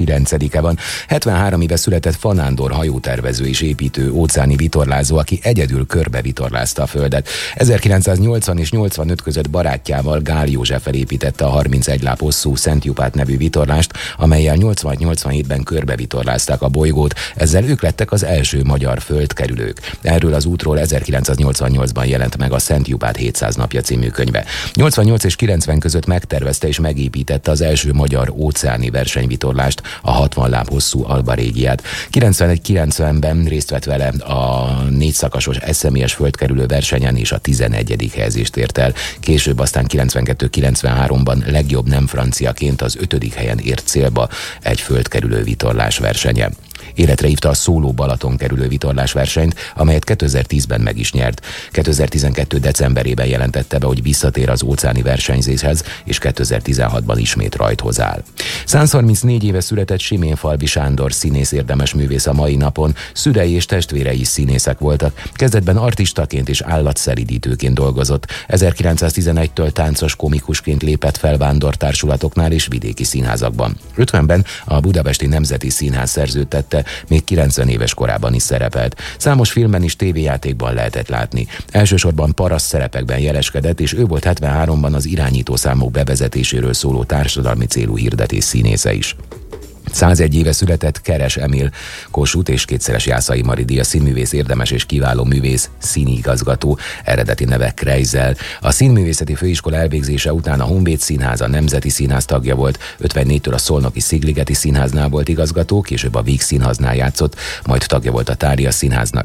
9-e van. 73 éve született Fanándor hajótervező és építő, óceáni vitorlázó, aki egyedül körbevitorlázta a Földet. 1980 és 85 között barátjával, Gál Józseffel építette a 31 láb hosszú Szent Jupát nevű vitorlást, amellyel 86-87-ben körbevitorlázták a bolygót, ezzel ők lettek az első magyar földkerülők. Erről az útról 1988-ban jelent meg a Szent Jupát 700 napja című könyve. 88 és 90 között megtervezte és megépítette az első magyar óceáni versenyvitorlást, a 60 láb hosszú Alba Régiát. 91-90-ben részt vett vele a 4 szakasos eszemélyes földkerülő versenyen, és a 11. helyezést ért el. Később aztán 92-93-ban legjobb nem franciaként az 5. helyen ért célba egy földkerülő vitorlás versenye. Életre hívta a Szóló Balaton kerülő vitorlás versenyt, amelyet 2010-ben meg is nyert. 2012. decemberében jelentette be, hogy visszatér az óceáni versenyzéshez, és 2016-ban ismét rajthoz áll. 134 éve született Siménfalvi Sándor színész érdemes művész a mai napon. Szülei és testvérei is színészek voltak. Kezdetben artistaként és állatszelídítőként dolgozott. 1911-től táncos komikusként lépett fel vándortársulatoknál és vidéki színházakban. 50-ben a Budapesti Nemzeti Színház szerződtette, még 90 éves korában is szerepelt. Számos filmben és tévéjátékban lehetett látni. Elsősorban paraszt szerepekben jeleskedett, és ő volt 73-ban az irányítószámok bevezetéséről szóló társadalmi célú hirdetés színésze is. 101 éve született Keres Emil, Kossuth és kétszeres Jászai Mari díjas színművész, érdemes és kiváló művész, színigazgató, eredeti neve Kreizel. A Színművészeti Főiskola elvégzése után a Honvéd Színház, a Nemzeti Színház tagja volt, 54-től a Szolnoki Szigligeti Színháznál volt igazgató, később a Víg Színháznál játszott, majd tagja volt a Tárias Színháznak.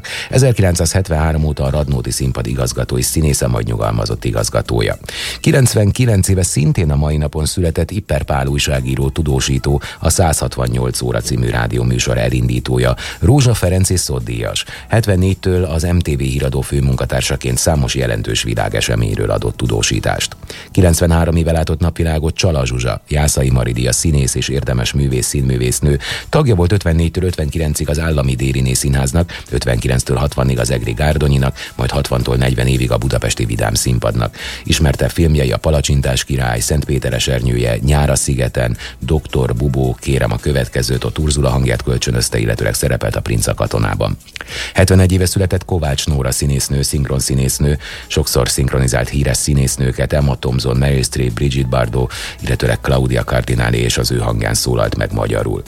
1973 óta a Radnóti Színpad igazgató és színésze, majd nyugalmazott igazgatója. 99 éve szintén a mai napon született Ipper Pál újságíró, tudósító, a 168 óra című rádióműsor elindítója, Rózsa Ferenc és Szóddíjas. 74-től az MTV híradó főmunkatársaként számos jelentős világeseményről adott tudósítást. 93 éve látott napvilágot Csala Zsuzsa, Jászai Mari díjas színész és érdemes művész, színművésznő. Tagja volt 54-től 59-ig az Állami Dériné Színháznak, 59-től 60-ig az Egri Gárdonyinak, majd 60-tól 40 évig a Budapesti Vidám Színpadnak. Ismertebb filmjei a Palacsintás király, Szentpéteresernyője, Nyár a szigeten, Doktor Bubó, Kérem a következőt, a Urzula hangját kölcsönözte, illetőleg szerepelt a Princ a katonában. 71 éve született Kovács Nóra színésznő, szinkronszínésznő, sokszor szinkronizált híres színésznőket, Emma Thompson, Meryl Streep, Brigitte Bardot, illetőleg Claudia Cardinali, és az ő hangján szólalt meg magyarul.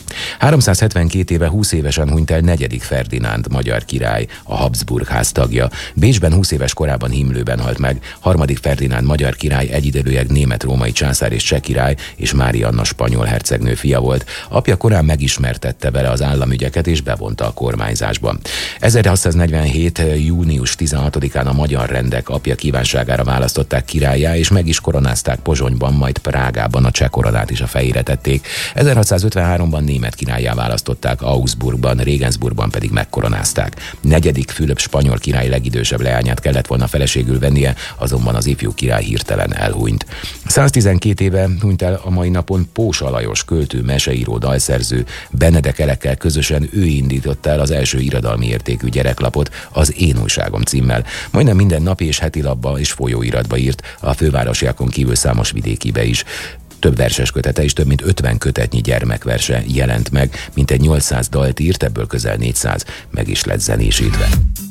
372 éve 20 évesen hunyt el 4. Ferdinánd magyar király, a Habsburg ház tagja. Bécsben 20 éves korában himlőben halt meg. 3. Ferdinánd magyar király egyidejűleg német-római császár és cseh király, és Mária Anna spanyol hercegnő fia volt. Apja korán megismertette vele az államügyeket és bevonta a kormányzásba. 1647. június 16-án a magyar rendek apja kívánságára választották királlyá, és meg is koronázták Pozsonyban, majd Prágában a cseh koronát is a fejére tették. 1653-ban német királlyá választották, Augsburgban, Regensburgban pedig megkoronázták. 4. Fülöp spanyol király legidősebb leányát kellett volna feleségül vennie, azonban az ifjú király hirtelen elhunyt. 112 éve hunyt el a mai napon Pósa Lajos költő, meseíró, dalszerző. Benedek Elekkel közösen ő indította el az első irodalmi értékű gyereklapot, az Én újságom címmel. Majdnem minden napi és heti lapba és folyóiratba írt, a fővárosiakon kívül számos vidékibe is. Több verses kötete és több mint 50 kötetnyi gyermekverse jelent meg, mintegy 800 dalt írt, ebből közel 400 meg is lett zenésítve.